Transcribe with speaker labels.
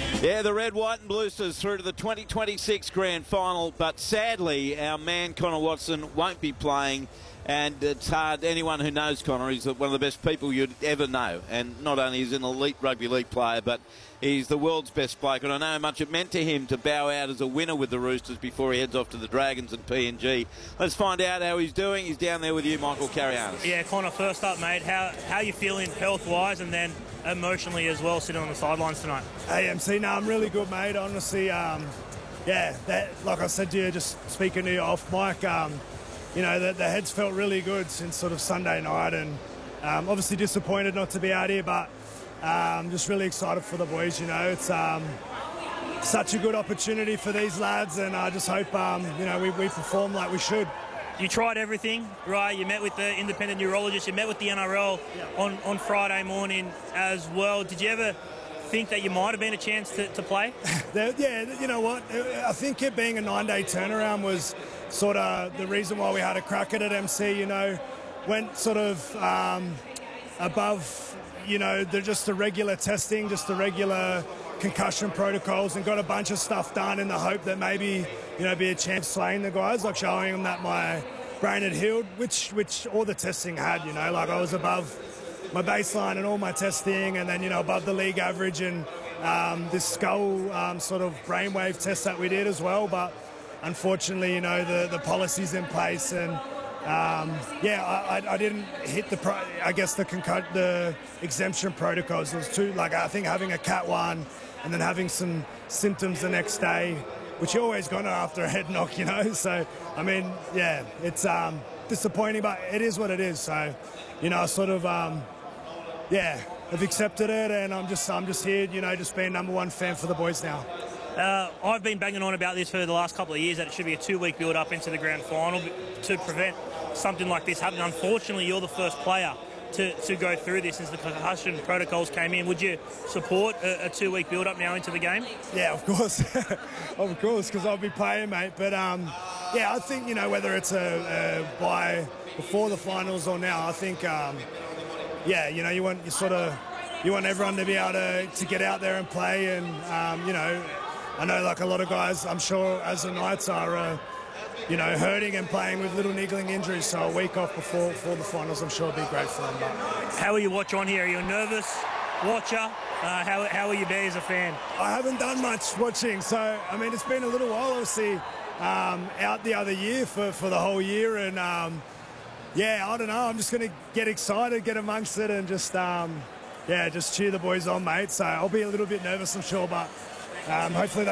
Speaker 1: Yeah, the red, white and blue stars through to the 2026 grand final, but sadly our man Connor Watson won't be playing, and it's hard. Anyone who knows Connor, he's one of the best people you'd ever know, and not only is he an elite rugby league player, but he's the world's best bloke, and I know how much it meant to him to bow out as a winner with the Roosters before he heads off to the Dragons and PNG. Let's find out how he's doing. He's down there with you, Michael Carianis.
Speaker 2: Yeah, Connor, first up, mate, how are you feeling health-wise and then emotionally as well, sitting on the sidelines tonight?
Speaker 3: Hey, MC, no, I'm really good, mate. Honestly, like I said to you, just speaking to you off mic, the heads felt really good since sort of Sunday night, and obviously disappointed not to be out here, but just really excited for the boys. It's such a good opportunity for these lads, and I just hope we perform like we should.
Speaker 2: You tried everything, right? You met with the independent neurologist, you met with the NRL on Friday morning as well. Did you ever think that you might have been a chance to play?
Speaker 3: Yeah, you know what? I think it being a 9-day turnaround was sort of the reason why we had a crack at it, MC. Went sort of above, just the regular testing, just the regular concussion protocols, and got a bunch of stuff done in the hope that maybe, be a chance playing the guys, like showing them that my brain had healed, which all the testing had, like I was above my baseline and all my testing, and then, above the league average, and this skull sort of brainwave test that we did as well. But unfortunately, the policies in place, and I didn't hit the exemption protocols. It was too, I think having a Cat 1 and then having some symptoms the next day, which you always got after a head knock, So, I mean, yeah, it's disappointing, but it is what it is. So, I sort of, have accepted it, and I'm just here, just being number one fan for the boys now.
Speaker 2: I've been banging on about this for the last couple of years, that it should be a 2-week build-up into the grand final to prevent something like this happening. Unfortunately, you're the first player to go through this since the concussion protocols came in. Would you support a 2-week build-up now into the game?
Speaker 3: Yeah, of course. Of course, because I'll be playing, mate. But, I think, whether it's a bye before the finals or now, I think, you want everyone to be able to get out there and play, and, I know a lot of guys, I'm sure, as the Knights are, hurting and playing with little niggling injuries, so a week off before the finals, I'm sure, will be great for them. But
Speaker 2: how will you watch on here? Are you a nervous watcher? How will you be as a fan?
Speaker 3: I haven't done much watching, so, I mean, it's been a little while, obviously, out the other year for the whole year, and, I don't know, I'm just going to get excited, get amongst it, and just cheer the boys on, mate. So I'll be a little bit nervous, I'm sure, but hopefully